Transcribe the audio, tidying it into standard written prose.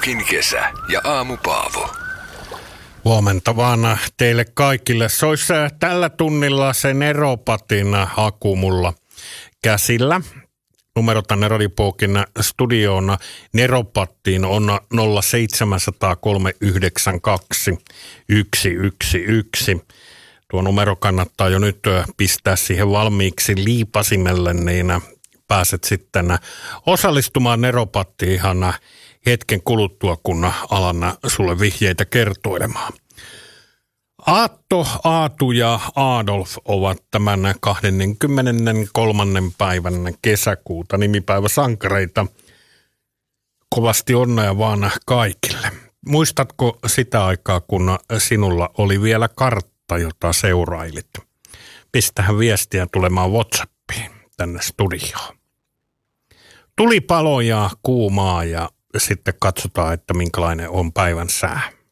Radionokin kesä ja Aamu Paavo. Huomenta vaan teille kaikille. Se olisi tällä tunnilla se Neropatin haku mulla käsillä. Numero tänne Radiopokin studioon Neropattiin on 070392111. Tuo numero kannattaa jo nyt pistää siihen valmiiksi liipasimelle, niin pääset sitten osallistumaan Neropattiin ihan hetken kuluttua, kun alan sulle vihjeitä kertoilemaan. Aatu ja Adolf ovat tämän 23. päivän kesäkuuta nimipäiväsankareita. Kovasti onnea vaan kaikille. Muistatko sitä aikaa, kun sinulla oli vielä kartta, jota seurailit? Pistähän viestiä tulemaan WhatsAppiin tänne studioon. Tulipaloja, kuumaa ja sitten katsotaan, että minkälainen on päivän sää.